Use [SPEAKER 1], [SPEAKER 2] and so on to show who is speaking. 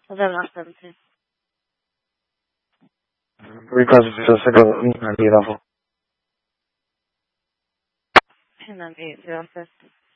[SPEAKER 1] Ode mną następny.
[SPEAKER 2] Because it's a
[SPEAKER 1] Przynajmniej 2 sesje.